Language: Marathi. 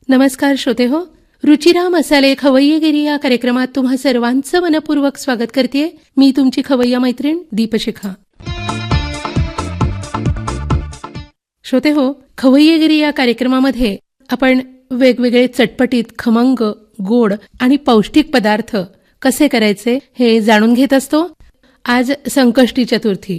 नमस्कार श्रोते हो, रुचिरा मसाले खवय्येगिरी या कार्यक्रमात तुम्हा सर्वांचं मनपूर्वक स्वागत करते. मी तुमची खवय्या मैत्रीण दीपशिखा. श्रोते हो, खवय्येगिरी या कार्यक्रमामध्ये आपण वेगवेगळे चटपटीत, खमंग, गोड आणि पौष्टिक पदार्थ कसे करायचे हे जाणून घेत असतो. आज संकष्टी चतुर्थी